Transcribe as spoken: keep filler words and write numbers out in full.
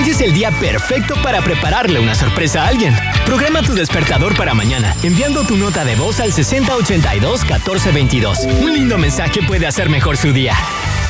Hoy es el día perfecto para prepararle una sorpresa a alguien. Programa tu despertador para mañana, enviando tu nota de voz al sesenta ochenta y dos catorce veintidós. Un lindo mensaje puede hacer mejor su día.